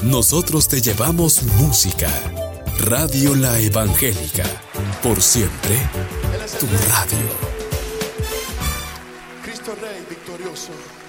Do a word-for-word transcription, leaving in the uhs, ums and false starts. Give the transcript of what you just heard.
Nosotros te llevamos música. Radio La Evangélica. Por siempre, tu radio. Cristo Rey victorioso.